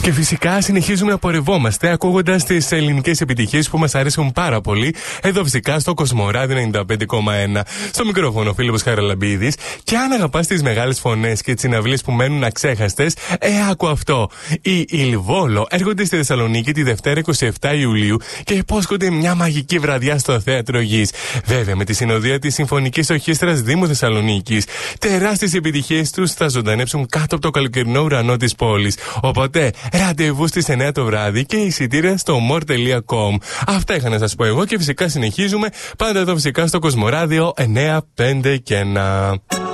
Και φυσικά συνεχίζουμε να πορευόμαστε ακούγοντας τις ελληνικές επιτυχίες που μας αρέσουν πάρα πολύ. Εδώ φυσικά στο Κοσμοράδιο 95,1. Στο μικρόφωνο Φίλιππος Χαραλαμπίδης. Και αν αγαπάς τις μεγάλες φωνές και τις συναυλίες που μένουν αξέχαστες, άκου αυτό. Οι Ηλβόλο έρχονται στη Θεσσαλονίκη τη Δευτέρα 27 Ιουλίου και υπόσχονται μια μαγική βραδιά στο Θέατρο Γης. Βέβαια με τη συνοδεία της Συμφωνικής Ορχήστρας Δήμου Θεσσαλονίκης. Τεράστιες επιτυχίες τους θα ζωντανέψουν κάτω από το καλοκαιρινό ουρανό της πόλης. Οπότε ραντεβού στις 9 το βράδυ και εισιτήρια στο more.com. Αυτά είχα να σας πω εγώ και φυσικά συνεχίζουμε πάντα εδώ φυσικά στο Κοσμοράδιο 951.